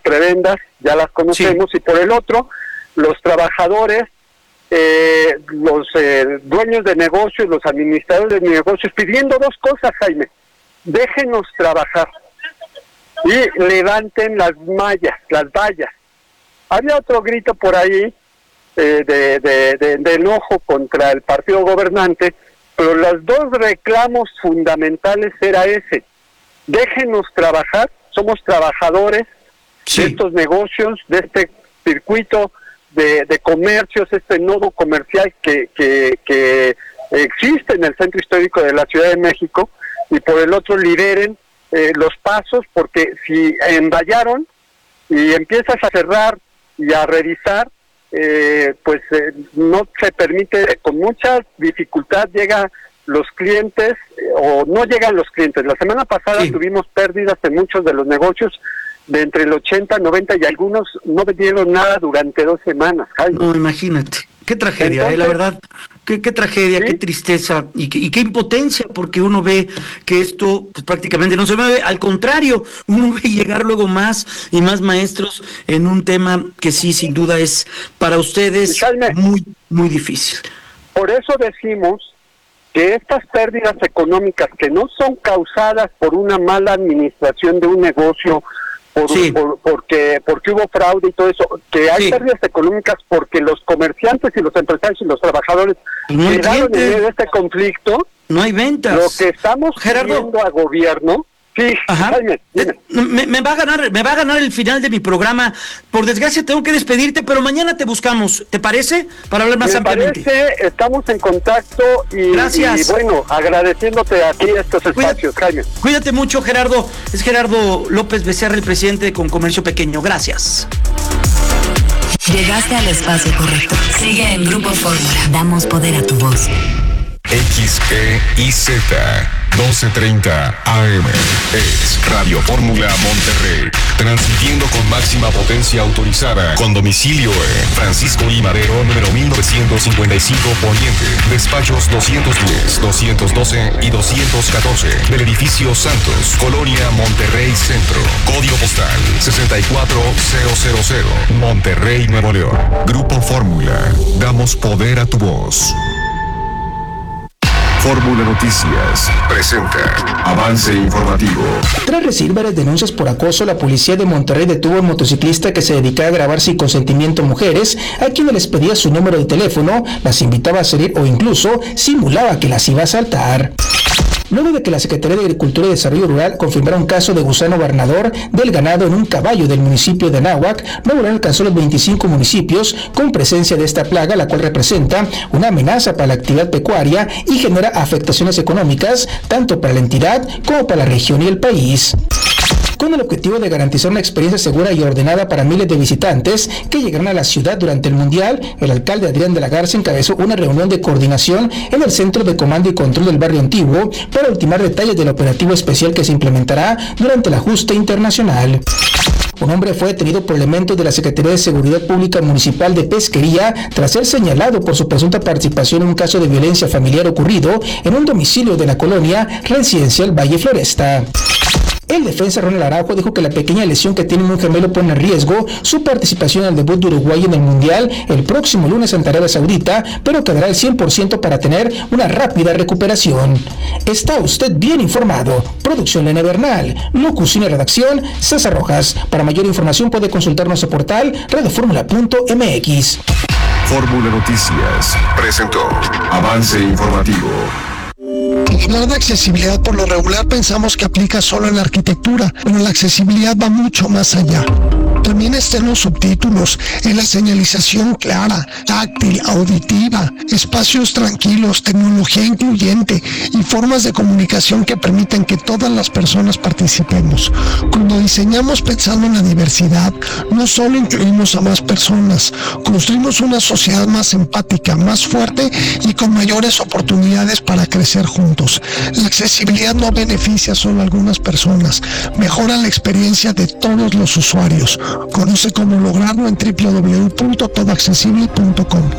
prebendas, ya las conocemos, sí. Y por el otro, los trabajadores, los dueños de negocios, los administradores de negocios, pidiendo dos cosas, Jaime: déjenos trabajar y levanten las vallas. Había otro grito por ahí de enojo contra el partido gobernante, pero los dos reclamos fundamentales era ese: déjenos trabajar, somos trabajadores de estos negocios, de este circuito de comercios, este nodo comercial que existe en el centro histórico de la Ciudad de México, y por el otro liberen los pasos, porque si envallaron y empiezas a cerrar y a revisar, no se permite, con mucha dificultad llegan los clientes o no llegan los clientes. La semana pasada tuvimos pérdidas en muchos de los negocios de entre el 80, 90 y algunos no vendieron nada durante 2 semanas, Jaime. No, imagínate. Qué tragedia, entonces, la verdad, qué tragedia, ¿sí? Qué tristeza y qué impotencia, porque uno ve que esto pues, prácticamente no se mueve. Al contrario, uno ve llegar luego más y más maestros en un tema que sí, sin duda, es para ustedes muy, muy difícil. Por eso decimos que estas pérdidas económicas, que no son causadas por una mala administración de un negocio, porque hubo fraude y todo eso, que hay pérdidas económicas porque los comerciantes y los empresarios y los trabajadores quedaron en medio de este conflicto. No hay ventas. Lo que estamos pidiendo a gobierno. Sí, Jaime, me va a ganar el final de mi programa. Por desgracia tengo que despedirte, pero mañana te buscamos, ¿te parece? Para hablar más ampliamente. Me parece, estamos en contacto y gracias. Y bueno, agradeciéndote aquí estos espacios, Jaime. Cuídate mucho, Gerardo. Es Gerardo López Becerra, el presidente de Concomercio Pequeño. Gracias. Llegaste al espacio correcto. Sigue en Grupo Fórmula. Damos poder a tu voz. XEIZ 1230 AM es Radio Fórmula Monterrey, transmitiendo con máxima potencia autorizada, con domicilio en Francisco I. Madero, número 1955 Poniente, despachos 210, 212 y 214 del edificio Santos, Colonia Monterrey Centro, código postal 64000, Monterrey, Nuevo León. Grupo Fórmula, damos poder a tu voz. Fórmula Noticias presenta avance informativo. Tras recibir varias denuncias por acoso, la policía de Monterrey detuvo a un motociclista que se dedicaba a grabar sin consentimiento mujeres, a quienes les pedía su número de teléfono, las invitaba a salir o incluso simulaba que las iba a asaltar. Luego de que la Secretaría de Agricultura y Desarrollo Rural confirmara un caso de gusano barnador del ganado en un caballo del municipio de Anáhuac, Nuevo León alcanzó los 25 municipios con presencia de esta plaga, la cual representa una amenaza para la actividad pecuaria y genera afectaciones económicas tanto para la entidad como para la región y el país. Con el objetivo de garantizar una experiencia segura y ordenada para miles de visitantes que llegarán a la ciudad durante el Mundial, el alcalde Adrián de la Garza encabezó una reunión de coordinación en el Centro de Comando y Control del Barrio Antiguo para ultimar detalles del operativo especial que se implementará durante el ajuste internacional. Un hombre fue detenido por elementos de la Secretaría de Seguridad Pública Municipal de Pesquería tras ser señalado por su presunta participación en un caso de violencia familiar ocurrido en un domicilio de la colonia residencial Valle Floresta. El defensa Ronald Araujo dijo que la pequeña lesión que tiene un gemelo pone en riesgo su participación en el debut de Uruguay en el Mundial el próximo lunes en Arabia Saudita, pero quedará al 100% para tener una rápida recuperación. Está usted bien informado. Producción Lena Bernal, locución y redacción César Rojas. Para mayor información puede consultar nuestro portal radioformula.mx. Fórmula Noticias presentó avance informativo. Hablar de accesibilidad por lo regular pensamos que aplica solo en la arquitectura, pero la accesibilidad va mucho más allá. También está en los subtítulos, en la señalización clara, táctil, auditiva, espacios tranquilos, tecnología incluyente y formas de comunicación que permiten que todas las personas participemos. Cuando diseñamos pensando en la diversidad, no solo incluimos a más personas, construimos una sociedad más empática, más fuerte y con mayores oportunidades para crecer juntos. La accesibilidad no beneficia solo a algunas personas, mejora la experiencia de todos los usuarios. Conoce cómo lograrlo en www.todoaccesible.com.